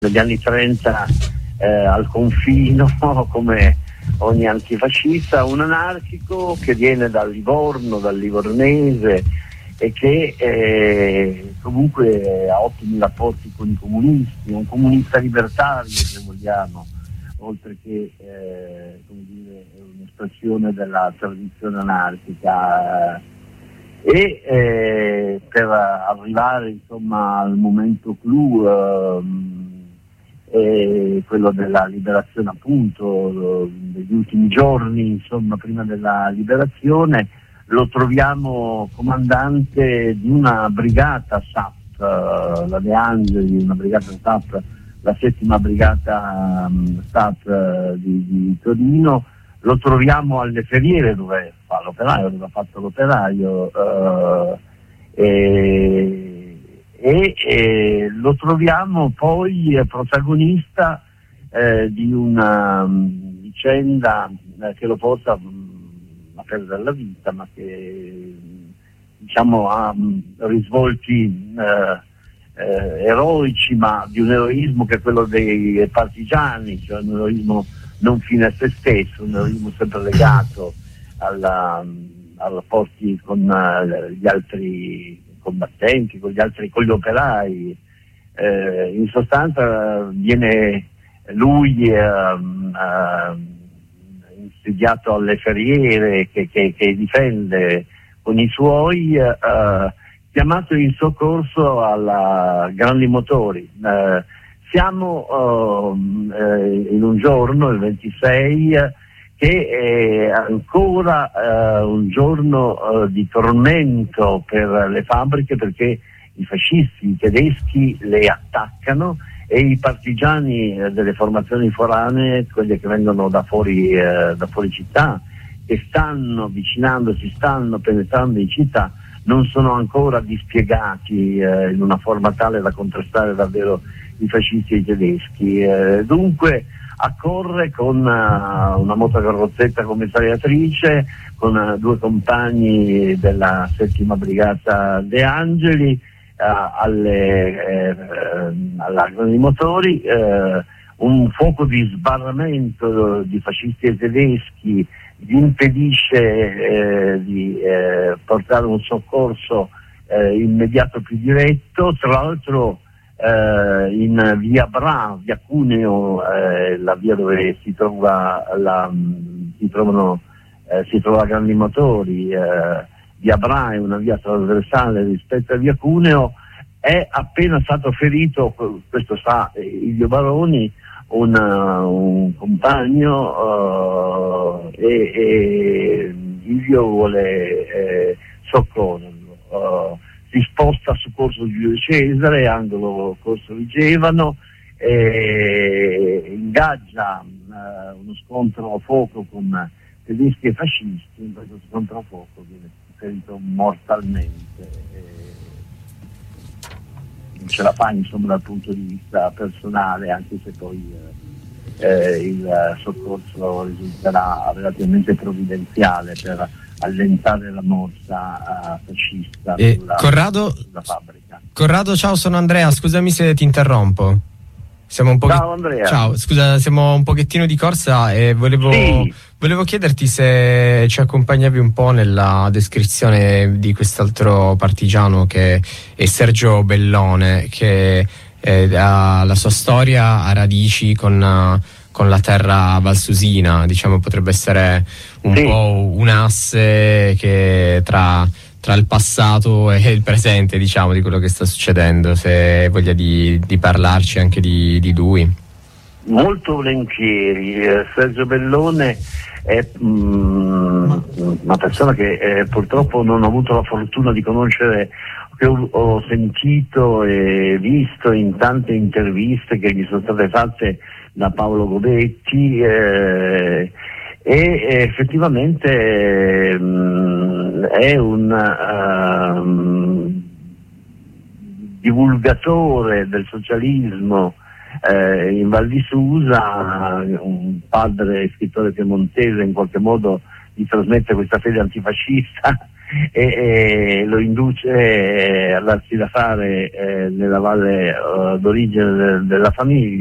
negli anni 30 al confino, come ogni antifascista, un anarchico che viene dal Livorno, dal livornese, e che comunque ha ottimi rapporti con i comunisti, un comunista libertario, se vogliamo, oltre che come dire, un'espressione della tradizione anarchica. E per arrivare insomma al momento clou, quello della liberazione, appunto, degli ultimi giorni, insomma, prima della liberazione, lo troviamo comandante di una brigata SAP, la De Angeli, una brigata SAP, la 7ª brigata SAP di Torino. Lo troviamo alle Ferriere, dove fa l'operaio, dove ha fatto l'operaio, e lo troviamo poi protagonista di una vicenda che lo porta a perdere la vita, ma che diciamo ha risvolti eroici, ma di un eroismo che è quello dei partigiani, cioè un eroismo non fine a se stesso, un eroismo sempre legato ai rapporti con gli altri combattenti, con gli operai. In sostanza viene lui insediato alle Ferriere, che difende con i suoi, chiamato in soccorso alla Grandi Motori. Siamo in un giorno, il 26, che è ancora un giorno di tormento per le fabbriche, perché i fascisti, i tedeschi le attaccano e i partigiani delle formazioni foranee, quelle che vengono da fuori città, che stanno avvicinandosi, stanno penetrando in città, non sono ancora dispiegati in una forma tale da contrastare davvero i fascisti e i tedeschi. Dunque accorre con una motocarrozzetta commissariatrice, con 2 compagni della 7ª brigata De Angeli, alla Grandi Motori, un fuoco di sbarramento di fascisti e tedeschi gli impedisce di portare un soccorso immediato più diretto. Tra l'altro in via Bra, via Cuneo, la via dove si trova Grandi Motori, via Bra è una via trasversale rispetto a via Cuneo, è appena stato ferito, questo sa Ilio Baroni, un compagno, e Ilio vuole soccorrerlo. Si sposta su Corso Giulio Cesare, angolo Corso Vigevano, ingaggia uno scontro a fuoco con tedeschi e fascisti. In questo scontro a fuoco viene ferito mortalmente. Non ce la fa, insomma, dal punto di vista personale, anche se poi il soccorso risulterà relativamente provvidenziale per allentare la morsa fascista sulla fabbrica. Corrado, ciao, sono Andrea, scusami se ti interrompo. Ciao Andrea. Ciao, scusa, siamo un pochettino di corsa e volevo chiederti se ci accompagnavi un po' nella descrizione di quest'altro partigiano, che è Sergio Bellone, che ha la sua storia a radici con la terra valsusina, diciamo, potrebbe essere un po' un asse che tra il passato e il presente, diciamo, di quello che sta succedendo, se hai voglia di parlarci anche di lui. Molto volentieri. Sergio Bellone è una persona che purtroppo non ho avuto la fortuna di conoscere, che ho sentito e visto in tante interviste che gli sono state fatte da Paolo Gobetti, e effettivamente è un divulgatore del socialismo in Val di Susa, un padre scrittore piemontese, in qualche modo gli trasmette questa fede antifascista e lo induce a darsi da fare nella valle d'origine della famiglia.